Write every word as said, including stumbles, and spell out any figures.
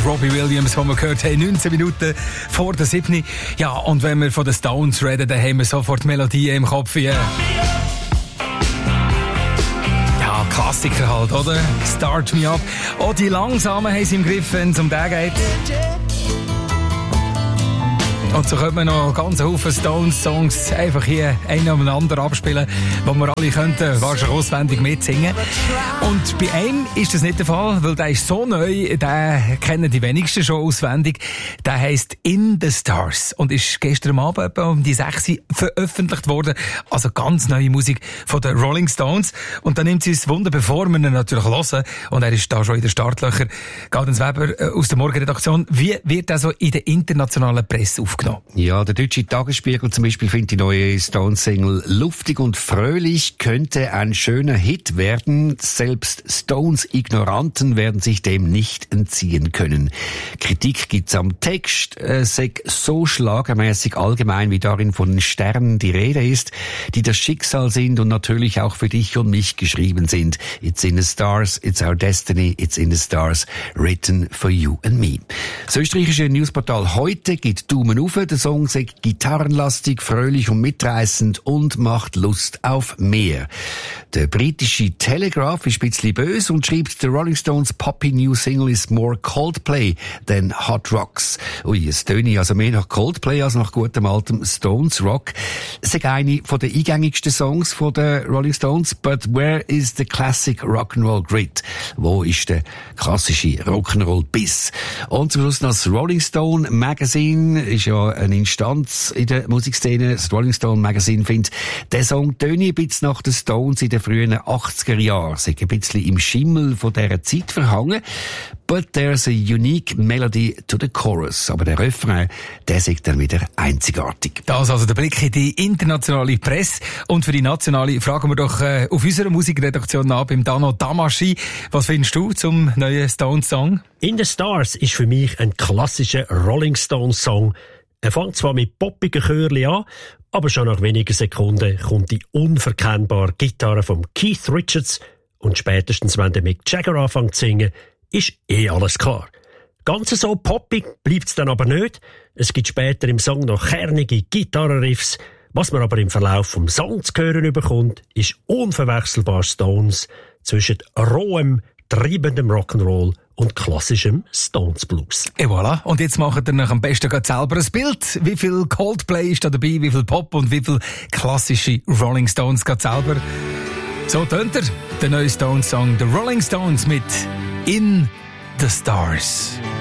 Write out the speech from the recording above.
Robbie Williams, den wir gehört haben, neunzehn Minuten vor der siebten. Ja, und wenn wir von den Stones reden, dann haben wir sofort Melodien im Kopf wie... Ja, Klassiker halt, oder? Start Me Up. Auch die Langsamen haben sie im Griff, wenn es um den geht. Und so könnte man noch ganz Haufen Stones-Songs einfach hier einen um den anderen abspielen, wo wir alle könnten wahrscheinlich auswendig mitsingen. Und bei einem ist das nicht der Fall, weil der ist so neu, den kennen die wenigsten schon auswendig. Der heisst In the Stars und ist gestern Abend etwa um die sechs veröffentlicht worden. Also ganz neue Musik von den Rolling Stones. Und da nimmt sie uns Wunder, bevor wir ihn natürlich hören. Und er ist da schon in den Startlöchern. Gaudenz Weber aus der Morgenredaktion. Wie wird also in der internationalen Presse aufgenommen? Ja, der deutsche Tagesspiegel zum Beispiel findet die neue Stones-Single luftig und fröhlich, könnte ein schöner Hit werden. Selbst Stones-Ignoranten werden sich dem nicht entziehen können. Kritik gibt's am Text, äh, sei so schlagermäßig allgemein, wie darin von den Sternen die Rede ist, die das Schicksal sind und natürlich auch für dich und mich geschrieben sind. It's in the stars, it's our destiny, it's in the stars, written for you and me. Das österreichische Newsportal Heute gibt Daumen auf. Der Song sei gitarrenlastig, fröhlich und mitreißend und macht Lust auf mehr. Der britische Telegraph ist ein bisschen böse und schreibt, The Rolling Stones Poppy New Single is more Coldplay than Hot Rocks. Ui, es töne also mehr nach Coldplay als nach gutem altem Stones Rock. Es ist eine von den eingängigsten Songs von den Rolling Stones, but where is the classic Rock'n'Roll Grit? Wo ist der klassische Rock'n'Roll Biss? Und zum Schluss noch das Rolling Stone Magazine ist ja eine Instanz in der Musikszene. Das Rolling Stone Magazine findet, der Song töne ein bisschen nach den Stones in den frühen achtziger Jahren. Sie ein bisschen im Schimmel von dieser Zeit verhangen. But there's a unique melody to the chorus. Aber der Refrain, der ist dann wieder einzigartig. Das also der Blick in die internationale Presse. Und für die nationale fragen wir doch äh, auf unserer Musikredaktion nach beim Dano Damaschi. Was findest du zum neuen Stones-Song? In the Stars ist für mich ein klassischer Rolling Stones-Song. Er fängt zwar mit poppigen Chörli an, aber schon nach wenigen Sekunden kommt die unverkennbare Gitarre von Keith Richards und spätestens, wenn der Mick Jagger anfängt zu singen, ist eh alles klar. Ganz so poppig bleibt's dann aber nicht. Es gibt später im Song noch kernige Gitarrenriffs. Was man aber im Verlauf vom Song zu hören bekommt, ist unverwechselbar Stones zwischen rohem, treibendem Rock'n'Roll und klassischem Stones Blues. Et voilà. Und jetzt macht ihr nach am besten gerade selber ein Bild. Wie viel Coldplay ist da dabei, wie viel Pop und wie viel klassische Rolling Stones gerade selber. So tönt er, der neue Stones-Song, The Rolling Stones mit In the Stars.